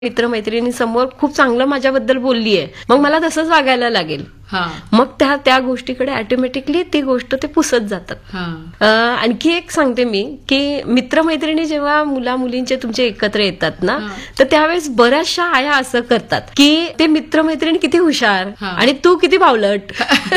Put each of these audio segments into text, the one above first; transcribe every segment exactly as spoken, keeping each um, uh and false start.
मित्रमैत्रिणींसमोर खूप चांगलं माझ्याबद्दल बोललीये, मग मला तसंच वागायला लागेल. मग त्या त्या गोष्टीकडे ऑटोमॅटिकली ती गोष्ट ते पुसत जातात. आणखी एक सांगते मी की मित्रमैत्रिणी जेव्हा मुला मुलींचे तुमचे एकत्र येतात ना, तर त्यावेळेस बऱ्याचशा आया असं करतात की ते मित्रमैत्रिणी किती हुशार आणि तू किती बावलट.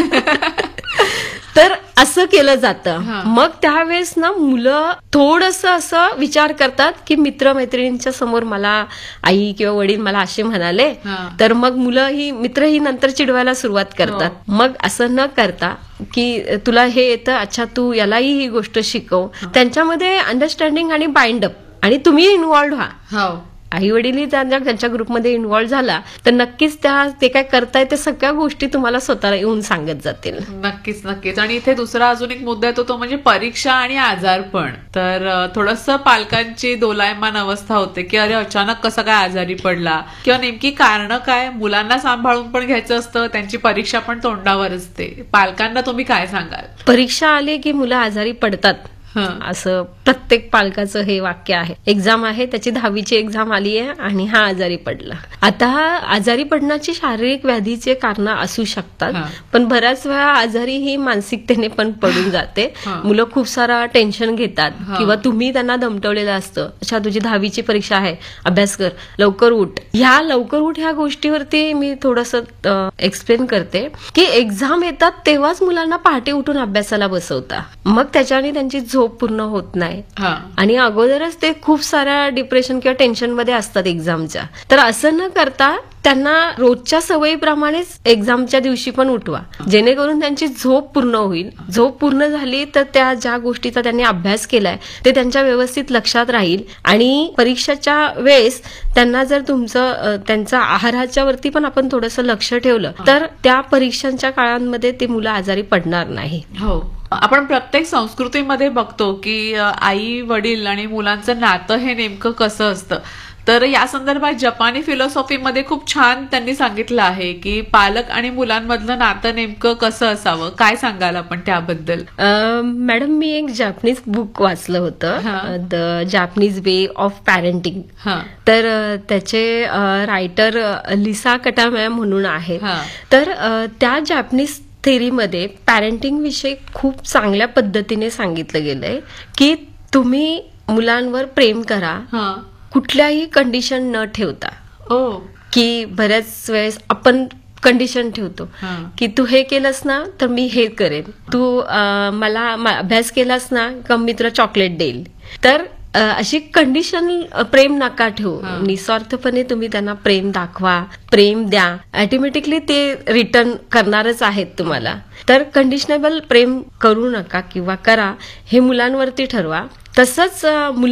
तर असं केलं जातं. मग त्यावेळेस ना मुलं थोडंसं असं विचार करतात की मित्रमैत्रिणींच्या समोर मला आई किंवा वडील मला असे म्हणाले, तर मग मुलं ही मित्र ही नंतर चिडवायला सुरुवात करतात. मग असं न करता की तुला हे येतं, अच्छा तू यालाही ही गोष्ट शिकव. त्यांच्यामध्ये अंडरस्टँडिंग आणि बाइंड अप आणि तुम्ही इन्व्हॉल्व्ह व्हा. आई वडीलही त्यांच्या त्यांच्या ग्रुपमध्ये इन्व्हॉल्व्ह झाला तर नक्कीच त्या ते काय करताय ते सगळ्या गोष्टी तुम्हाला स्वतःला येऊन सांगत जातील. नक्कीच नक्कीच. आणि इथे दुसरा अजून एक मुद्दा येतो तो म्हणजे परीक्षा आणि आजारपण. तर थोडंसं पालकांची दोलायमान अवस्था होते की अरे अचानक कसं काय आजारी पडला किंवा नेमकी कारण काय. मुलांना सांभाळून पण घ्यायचं असतं, त्यांची परीक्षा पण तोंडावर असते. पालकांना तुम्ही काय सांगाल? परीक्षा आली की मुलं आजारी पडतात असं प्रत्येक पालकाचं हे वाक्य आहे. एक्झाम आहे, त्याची दहावीची एक्झाम आली आहे आणि हा आजारी पडला. आता आजारी पडण्याची शारीरिक व्याधीचे कारण असू शकतात, पण बऱ्याच वेळा आजारी ही मानसिकतेने पण पडून जाते. मुलं खूप सारा टेन्शन घेतात किंवा तुम्ही त्यांना दमटवलेलं असतं. अच्छा तुझी दहावीची परीक्षा आहे, अभ्यास कर, लवकर उठ. ह्या लवकर उठ ह्या गोष्टीवरती मी थोडंसं एक्सप्लेन करते की एक्झाम येतात तेव्हाच मुलांना पहाटे उठून अभ्यासाला बसवता, मग त्याच्याने त्यांची झोप पूर्ण होत नाही आणि अगोदरच ते खूप साऱ्या डिप्रेशन किंवा टेन्शन मध्ये असतात एक्झामच्या. तर असं न करता त्यांना रोजच्या सवयीप्रमाणेच एक्झामच्या दिवशी पण उठवा, जेणेकरून त्यांची झोप पूर्ण होईल. झोप पूर्ण झाली तर त्या ज्या गोष्टीचा त्यांनी अभ्यास केलाय ते त्यांच्या व्यवस्थित लक्षात राहील आणि परीक्षेच्या वेळेस त्यांना जर तुमचं त्यांचा आहाराच्या वरती पण आपण थोडंसं लक्ष ठेवलं तर त्या परीक्षांच्या काळांमध्ये ते मुलं आजारी पडणार नाही. हो, आपण प्रत्येक संस्कृतीमध्ये बघतो की आई वडील आणि मुलांचं नातं हे नेमकं कसं असतं. तर या संदर्भात जपानी फिलॉसॉफीमध्ये खूप छान त्यांनी सांगितलं आहे की पालक आणि मुलांमधलं नातं नेमकं कसं असावं. काय सांगाल आपण त्याबद्दल? मॅडम, मी एक जॅपनीज बुक वाचलं होतं, the Japanese way of parenting. तर त्याचे रायटर लिसा कटामॅ म्हणून आहेत. तर त्या जॅपनीज थेरीमध्ये पॅरेंटिंग विषयी खूप चांगल्या पद्धतीने सांगितलं गेलंय की तुम्ही मुलांवर प्रेम करा, कुठल्याही कंडिशन न ठेवता. ओ की बऱ्याच वेळेस आपण कंडिशन ठेवतो की तू हे केलंस ना तर मी हे करेन, तू मला अभ्यास केलास ना का मी तुला चॉकलेट देईल. तर अशी कंडिशन प्रेम नका ठेवू. निस्वार्थपणे तुम्ही त्यांना प्रेम दाखवा, प्रेम द्या, ऑटोमॅटिकली ते रिटर्न करणारच आहेत तुम्हाला. तर कंडिशनेबल प्रेम करू नका किंवा करा हे मुलांवरती ठरवा. तसंच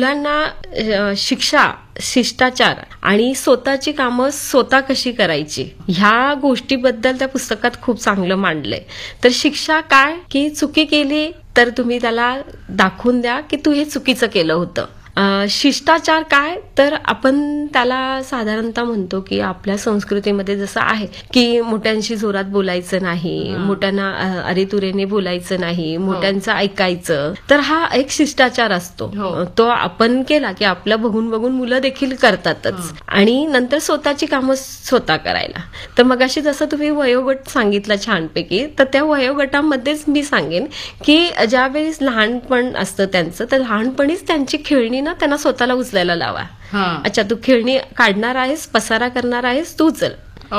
मुलांना शिक्षा, शिष्टाचार आणि स्वतःची कामं स्वतः कशी करायची ह्या गोष्टीबद्दल त्या पुस्तकात खूप चांगलं मांडलंय. तर शिक्षा काय की चुकी केली तर तुम्ही त्याला दाखवून द्या की तू हे चुकीचं केलं होतं. शिष्टाचार काय तर आपण त्याला साधारणतः म्हणतो की आपल्या संस्कृतीमध्ये जसं आहे की मोठ्यांशी जोरात बोलायचं नाही, मोठ्यांना अरे तुरेने बोलायचं नाही, मोठ्यांचं ऐकायचं. तर हा एक शिष्टाचार असतो, तो आपण केला की आपलं बघून बघून मुलं देखील करतातच. आणि नंतर स्वतःची कामं स्वतः करायला. तर मग अशी जसं तुम्ही वयोगट सांगितलं छानपैकी, तर त्या वयोगटामध्येच मी सांगेन की ज्यावेळेस लहानपण असतं त्यांचं, तर लहानपणीच त्यांची खेळणी ना त्यांना स्वतःला उचलायला लावा. अच्छा तू खेळणी काढणार आहेस, पसारा करणार आहेस, तू उचल.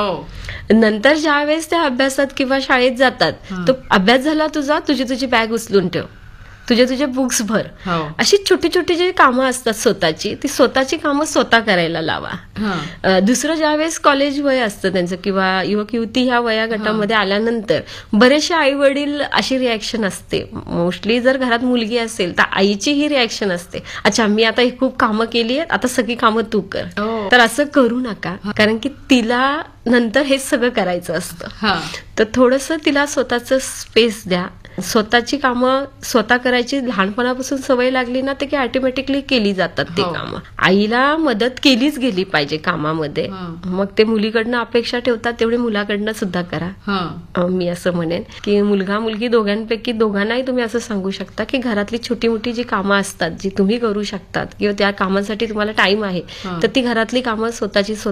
नंतर ज्या वेळेस त्या अभ्यासात किंवा शाळेत जातात तो अभ्यास झाला तुझा, तुझी तुझी बॅग उचलून ठेव, तुझे तुझे बुक्स भर. अशी छोटी छोटी जी कामं असतात स्वतःची, ती स्वतःची कामं स्वतः करायला लावा. दुसरं ज्यावेळेस कॉलेज वय असतं त्यांचं किंवा युवक युवती ह्या वया गटामध्ये आल्यानंतर बरेचसे आई वडील अशी रिॲक्शन असते. मोस्टली जर घरात मुलगी असेल तर आईची ही रिॲक्शन असते, अच्छा मी आता ही खूप कामं केली आहेत, आता सगळी कामं तू कर. तर असं करू नका, कारण की तिला नंतर हेच सगळं करायचं असतं. हा तर थोडंसं तिला स्वतःचं स्पेस द्या. स्वतःची कामं स्वतः करायची लहानपणापासून सवय लागली ना, ते की ऑटोमॅटिकली केली जातात ते हो. कामं. आईला मदत केलीच गेली पाहिजे कामामध्ये. हं. मग ते मुलीकडनं अपेक्षा ठेवतात तेवढे मुलाकडनं सुद्धा करा. हा अं, मी असं म्हणेन की मुलगा मुलगी दोघांपैकी दोघांनाही तुम्ही असं सांगू शकता की घरातली छोटी मोठी जी कामं असतात जी तुम्ही करू शकतात किंवा त्या कामांसाठी तुम्हाला टाइम आहे, हं. तर ती घरातली कामं स्वतःची